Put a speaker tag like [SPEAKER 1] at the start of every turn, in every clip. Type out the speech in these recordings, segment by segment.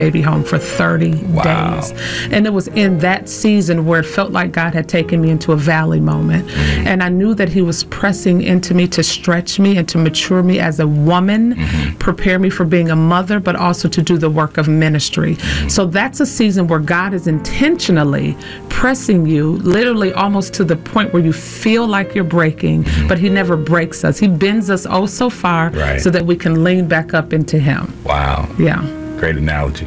[SPEAKER 1] baby home for 30 days. And it was in that season where it felt like God had taken me into a valley moment. And I knew that he was pressing into me to stretch me and to mature me as a woman, prepare me for being a mother, but also to do the work of ministry. So that's a season where God is intentionally pressing you, literally almost to the point where you feel like you're breaking, but he never breaks us. He bends us oh so far so that we can lean back up into him.
[SPEAKER 2] Wow.
[SPEAKER 1] Yeah.
[SPEAKER 2] Great analogy.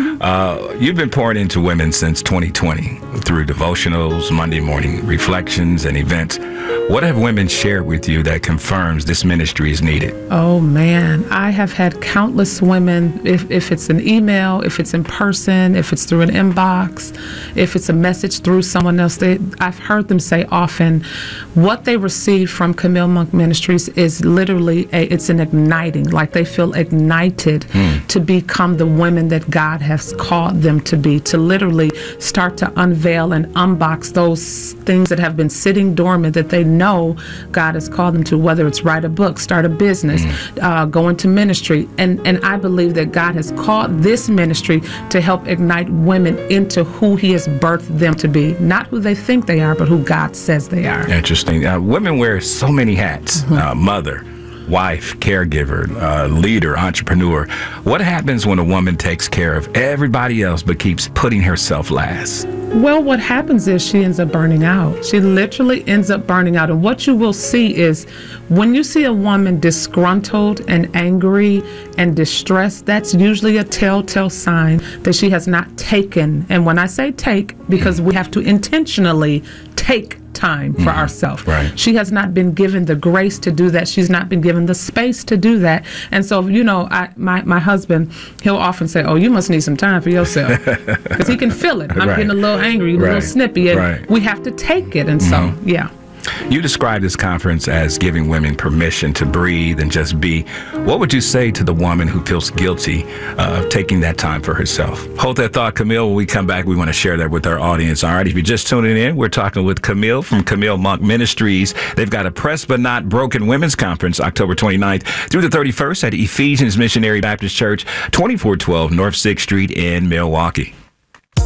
[SPEAKER 2] You've been pouring into women since 2020 through devotionals, Monday morning reflections, and events. What have women shared with you that confirms this ministry is needed? Oh, man. I have had countless women, if it's an email, if it's in person, if it's through an inbox, if it's a message through someone else, I've heard them say often what they receive from Camille Monk Ministries is literally, it's an igniting, like they feel ignited to become the women that God has called them to be, to literally start to unveil and unbox those things that have been sitting dormant that they know God has called them to, whether it's write a book, start a business, go into ministry. And I believe that God has called this ministry to help ignite women into who he has birthed them to be. Not who they think they are, but who God says they are. Interesting. Women wear so many hats. Mother, wife, caregiver, leader, entrepreneur. What happens when a woman takes care of everybody else but keeps putting herself last? Well, what happens is she ends up burning out. She literally ends up burning out. And what you will see is when you see a woman disgruntled and angry and distressed, that's usually a telltale sign that she has not taken. And when I say take, because we have to intentionally take time for ourselves. She has not been given the grace to do that. She's not been given the space to do that. And so, you know, my husband, he'll often say, oh, you must need some time for yourself. Because he can feel it. I'm getting a little angry, a little snippy, and we have to take it. And so, yeah. You described this conference as giving women permission to breathe and just be. What would you say to the woman who feels guilty of taking that time for herself? Hold that thought, Camille. When we come back, we want to share that with our audience. All right, if you're just tuning in, we're talking with Camille from Camille Monk Ministries. They've got a Pressed But Not Broken Women's Conference, October 29th through the 31st at Ephesians Missionary Baptist Church, 2412 North 6th Street in Milwaukee.